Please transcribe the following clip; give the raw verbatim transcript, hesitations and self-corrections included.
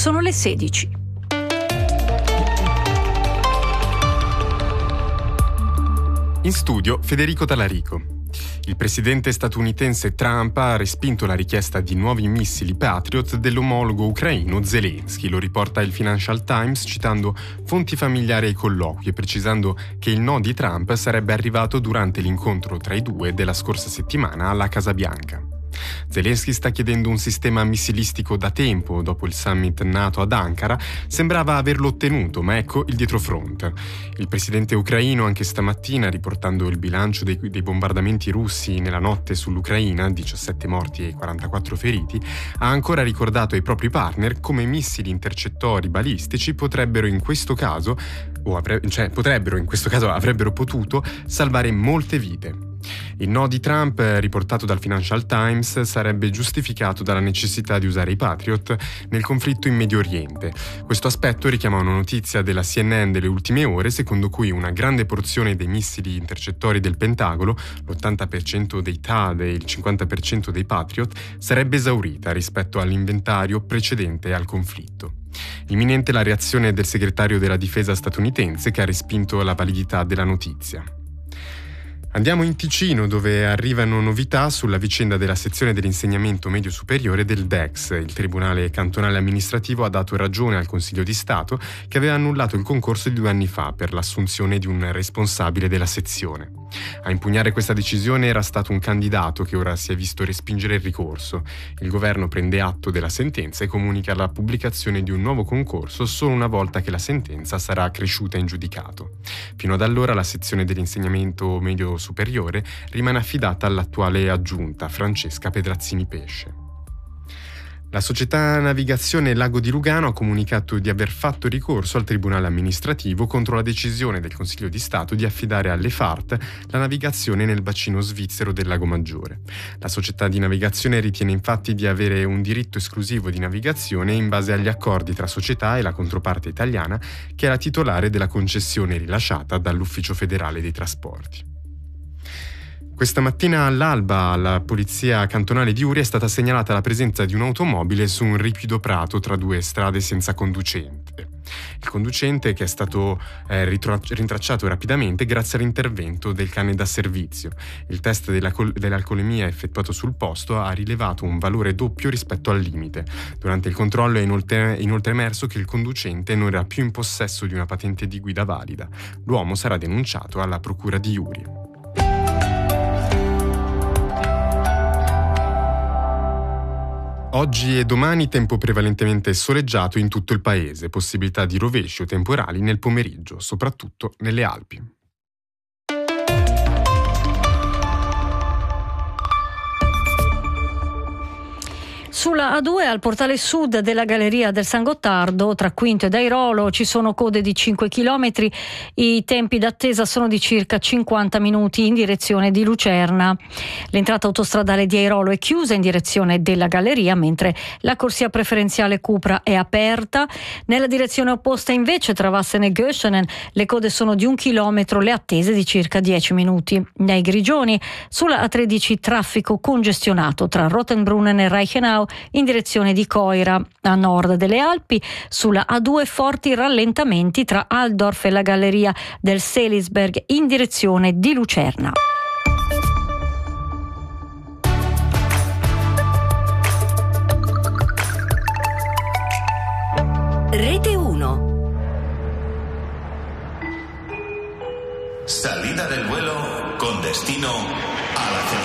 sono le sedici. In studio Federico Talarico. Il presidente statunitense Trump ha respinto la richiesta di nuovi missili Patriot dell'omologo ucraino Zelensky, lo riporta il Financial Times citando fonti familiari ai colloqui e precisando che il no di Trump sarebbe arrivato durante l'incontro tra i due della scorsa settimana alla Casa Bianca. Zelensky sta chiedendo un sistema missilistico da tempo. Dopo il summit NATO ad Ankara sembrava averlo ottenuto, ma ecco il dietrofront. Il presidente ucraino anche stamattina, riportando il bilancio dei, dei bombardamenti russi nella notte sull'Ucraina, diciassette morti e quarantaquattro feriti, ha ancora ricordato ai propri partner come missili intercettori balistici potrebbero in questo caso, o avre, cioè potrebbero in questo caso avrebbero potuto salvare molte vite. Il no di Trump, riportato dal Financial Times, sarebbe giustificato dalla necessità di usare i Patriot nel conflitto in Medio Oriente. Questo aspetto richiama una notizia della C N N delle ultime ore, secondo cui una grande porzione dei missili intercettori del Pentagono, l'ottanta per cento dei T A D e il cinquanta per cento dei Patriot, sarebbe esaurita rispetto all'inventario precedente al conflitto. Imminente la reazione del segretario della difesa statunitense, che ha respinto la validità della notizia. Andiamo in Ticino, dove arrivano novità sulla vicenda della sezione dell'insegnamento medio superiore del D E X. Il Tribunale Cantonale Amministrativo ha dato ragione al Consiglio di Stato, che aveva annullato il concorso di due anni fa per l'assunzione di un responsabile della sezione. A impugnare questa decisione era stato un candidato che ora si è visto respingere il ricorso. Il governo prende atto della sentenza e comunica la pubblicazione di un nuovo concorso solo una volta che la sentenza sarà cresciuta in giudicato. Fino ad allora la sezione dell'insegnamento medio superiore rimane affidata all'attuale aggiunta Francesca Pedrazzini Pesce. La società navigazione Lago di Lugano ha comunicato di aver fatto ricorso al Tribunale Amministrativo contro la decisione del Consiglio di Stato di affidare alle F A R T la navigazione nel bacino svizzero del Lago Maggiore. La società di navigazione ritiene infatti di avere un diritto esclusivo di navigazione in base agli accordi tra società e la controparte italiana, che è la titolare della concessione rilasciata dall'Ufficio Federale dei Trasporti. Questa mattina all'alba alla Polizia Cantonale di Uri è stata segnalata la presenza di un'automobile su un ripido prato tra due strade senza conducente. Il conducente, che è stato eh, ritro- rintracciato rapidamente grazie all'intervento del cane da servizio. Il test della col- dell'alcolemia effettuato sul posto ha rilevato un valore doppio rispetto al limite. Durante il controllo è inoltre, inoltre emerso che il conducente non era più in possesso di una patente di guida valida. L'uomo sarà denunciato alla Procura di Uri. Oggi e domani tempo prevalentemente soleggiato in tutto il paese, possibilità di rovesci o temporali nel pomeriggio, soprattutto nelle Alpi. Sulla A due al portale sud della Galleria del San Gottardo, tra Quinto ed Airolo, ci sono code di cinque chilometri. I tempi d'attesa sono di circa cinquanta minuti in direzione di Lucerna. L'entrata autostradale di Airolo è chiusa in direzione della Galleria, mentre la corsia preferenziale Cupra è aperta. Nella direzione opposta invece, tra Vassen e Göschenen, le code sono di un chilometro, le attese di circa dieci minuti. Nei Grigioni, sulla A tredici traffico congestionato tra Rottenbrunnen e Reichenau in direzione di Coira. A nord delle Alpi, sulla A due forti rallentamenti tra Altdorf e la Galleria del Selisberg in direzione di Lucerna. Rete uno. Salida del vuelo con destino a la